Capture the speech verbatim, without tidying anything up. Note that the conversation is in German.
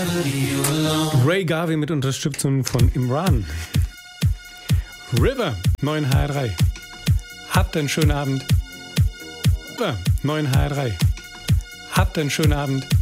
Ray Garvey mit Unterstützung von Imran. River, neun H drei. Habt einen schönen Abend. River, neun H drei. Habt einen schönen Abend.